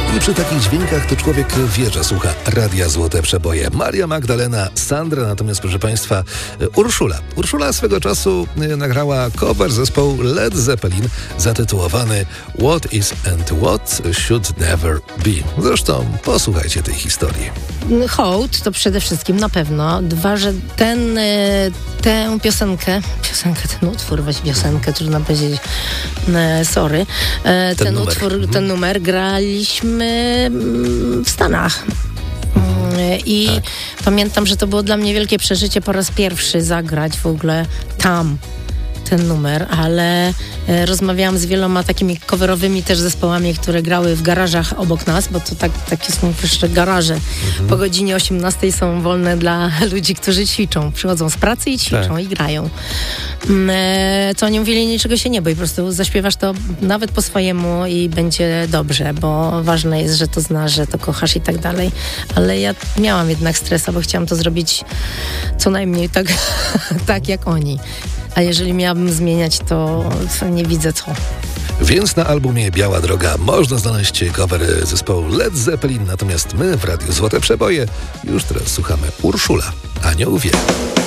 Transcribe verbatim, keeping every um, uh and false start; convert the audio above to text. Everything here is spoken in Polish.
I przy takich dźwiękach to człowiek wie, że słucha Radia Złote Przeboje. Maria Magdalena, Sandra, natomiast proszę Państwa Urszula. Urszula swego czasu nagrała cover zespołu Led Zeppelin zatytułowany What is and What Should Never Be. Zresztą posłuchajcie tej historii. Hołd to przede wszystkim na pewno. Dwa, że ten, tę piosenkę, piosenkę, ten utwór, weź piosenkę, trudno powiedzieć, sorry, ten, ten numer. utwór, mhm. ten numer graliśmy w Stanach. I tak. Pamiętam, że to było dla mnie wielkie przeżycie po raz pierwszy zagrać w ogóle tam ten numer, ale e, rozmawiałam z wieloma takimi coverowymi też zespołami, które grały w garażach obok nas, bo to tak, takie są jeszcze garaże. Mhm. Po godzinie osiemnastej są wolne dla ludzi, którzy ćwiczą. Przychodzą z pracy i ćwiczą tak. i grają. E, to oni mówili, niczego się nie bój, po prostu zaśpiewasz to nawet po swojemu i będzie dobrze, bo ważne jest, że to znasz, że to kochasz i tak dalej. Ale ja miałam jednak stresa, bo chciałam to zrobić co najmniej tak, tak jak oni. A jeżeli miałabym zmieniać, to nie widzę co. Więc na albumie Biała Droga można znaleźć cover zespołu Led Zeppelin, natomiast my w Radiu Złote Przeboje już teraz słuchamy Urszula, Anioł wie.